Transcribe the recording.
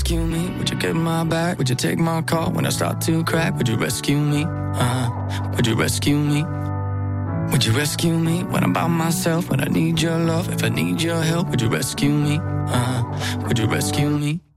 rescue me? Would you get my back? Would you take my call when I start to crack? Would you rescue me? Would you rescue me? Would you rescue me when I'm by myself? When I need your love, if I need your help, would you rescue me? Would you rescue me?